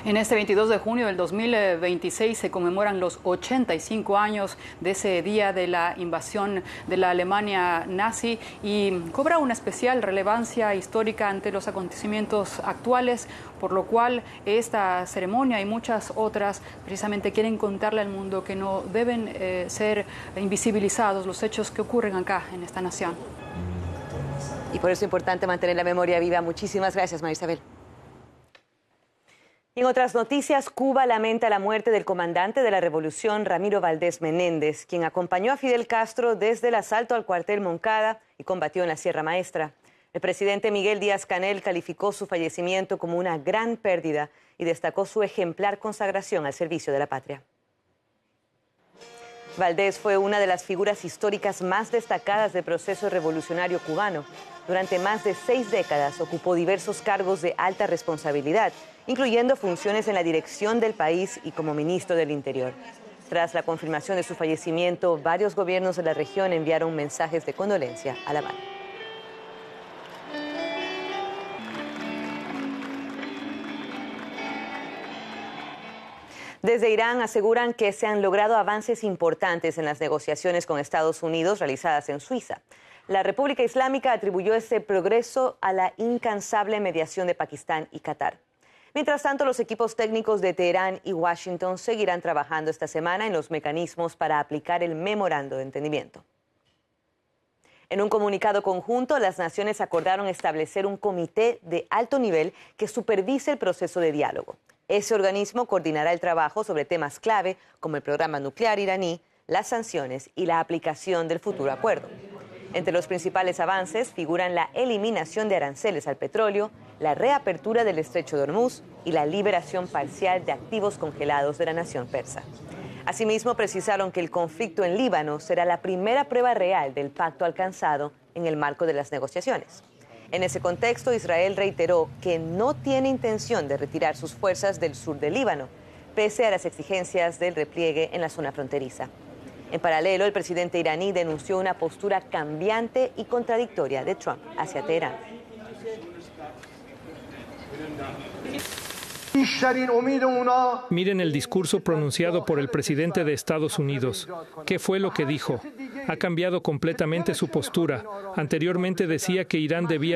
En este 22 de junio del 2026 se conmemoran los 85 años de ese día de la invasión de la Alemania nazi y cobra una especial relevancia histórica ante los acontecimientos actuales, por lo cual esta ceremonia y muchas otras precisamente quieren contarle al mundo que no deben ser invisibilizados los hechos que ocurren acá en esta nación. Y por eso es importante mantener la memoria viva. Muchísimas gracias, María Isabel. Y en otras noticias, Cuba lamenta la muerte del comandante de la revolución, Ramiro Valdés Menéndez, quien acompañó a Fidel Castro desde el asalto al cuartel Moncada y combatió en la Sierra Maestra. El presidente Miguel Díaz-Canel calificó su fallecimiento como una gran pérdida y destacó su ejemplar consagración al servicio de la patria. Valdés fue una de las figuras históricas más destacadas del proceso revolucionario cubano. Durante más de 6 décadas ocupó diversos cargos de alta responsabilidad, incluyendo funciones en la dirección del país y como ministro del Interior. Tras la confirmación de su fallecimiento, varios gobiernos de la región enviaron mensajes de condolencia a La Habana. Desde Irán aseguran que se han logrado avances importantes en las negociaciones con Estados Unidos realizadas en Suiza. La República Islámica atribuyó ese progreso a la incansable mediación de Pakistán y Qatar. Mientras tanto, los equipos técnicos de Teherán y Washington seguirán trabajando esta semana en los mecanismos para aplicar el memorando de entendimiento. En un comunicado conjunto, las naciones acordaron establecer un comité de alto nivel que supervise el proceso de diálogo. Ese organismo coordinará el trabajo sobre temas clave como el programa nuclear iraní, las sanciones y la aplicación del futuro acuerdo. Entre los principales avances figuran la eliminación de aranceles al petróleo, la reapertura del estrecho de Hormuz y la liberación parcial de activos congelados de la nación persa. Asimismo, precisaron que el conflicto en Líbano será la primera prueba real del pacto alcanzado en el marco de las negociaciones. En ese contexto, Israel reiteró que no tiene intención de retirar sus fuerzas del sur del Líbano, pese a las exigencias del repliegue en la zona fronteriza. En paralelo, el presidente iraní denunció una postura cambiante y contradictoria de Trump hacia Teherán. Miren el discurso pronunciado por el presidente de Estados Unidos. ¿Qué fue lo que dijo? Ha cambiado completamente su postura. Anteriormente decía que Irán debía